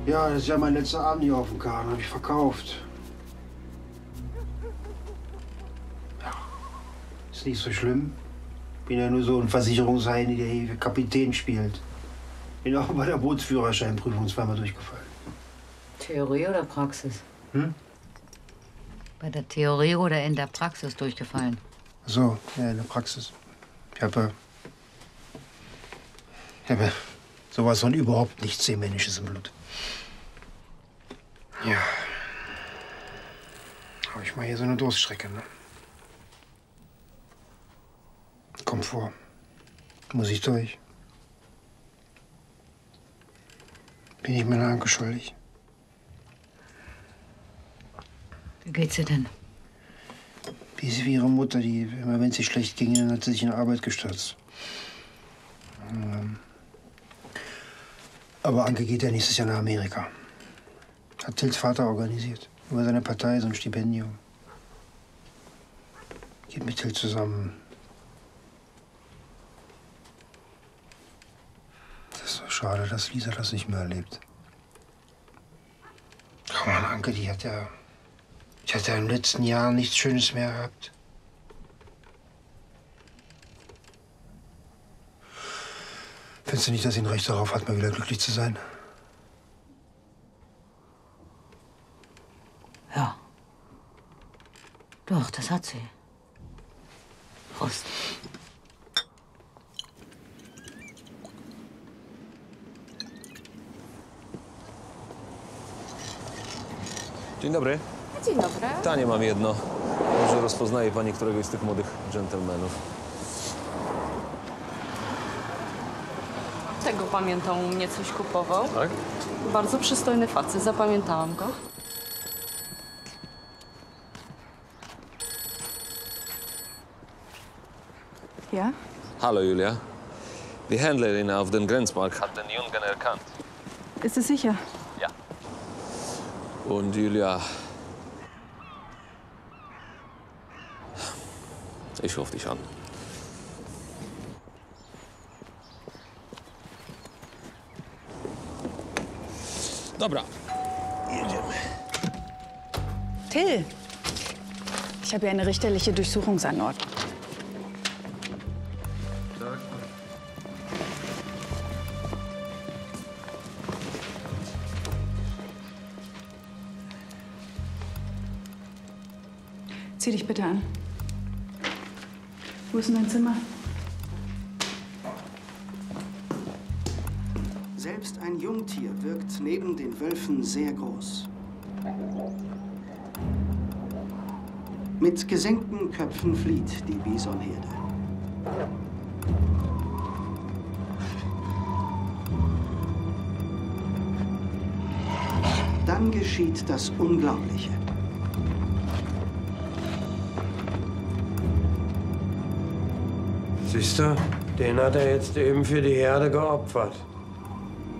Ja, das ist ja mein letzter Abend hier auf dem Kahn. Habe ich verkauft. Ja, ist nicht so schlimm. Bin ja nur so ein Versicherungsheini, der hier Kapitän spielt. Bin auch bei der Bootsführerscheinprüfung zweimal durchgefallen. Theorie oder Praxis? Hm? Bei der Theorie oder in der Praxis durchgefallen? So, ja, in der Praxis. Ich habe sowas von überhaupt nichts Seemännisches im Blut. Ja. Habe ich mal hier so eine Durststrecke, ne? Kommt vor. Muss ich durch. Bin ich meiner Anke schuldig. Wie geht's dir denn? Wie ist wie ihre Mutter, die immer, wenn es ihr schlecht ging, dann hat sie sich in Arbeit gestürzt. Aber Anke geht ja nächstes Jahr nach Amerika. Hat Tills Vater organisiert. Über seine Partei so ein Stipendium. Geht mit Till zusammen. Das ist so schade, dass Lisa das nicht mehr erlebt. Oh Mann, Anke, die hat ja im letzten Jahr nichts Schönes mehr gehabt. Findest du nicht, dass sie ein Recht darauf hat, mal wieder glücklich zu sein? Ja. Doch, das hat sie. Prost. Dzień dobry. Dzień dobry. Pytanie mam jedno. Może rozpoznaje pani któregoś z tych młodych dżentelmenów? Tego pamiętam, u mnie coś kupował. Tak? Bardzo przystojny facet, zapamiętałam go. Ja? Hallo, Julia. Die Händlerin auf den Grenzmarkt hat den Jungen erkannt. Ist es sicher? Ja. Und Julia... Ich rufe dich an. Dobra, jedziemy. Till, ich habe hier eine richterliche Durchsuchungsanordnung. Zieh dich bitte an. Wo ist denn dein Zimmer? Selbst ein Jungtier wirkt neben den Wölfen sehr groß. Mit gesenkten Köpfen flieht die Bisonherde. Dann geschieht das Unglaubliche. Siehst du, den hat er jetzt eben für die Herde geopfert.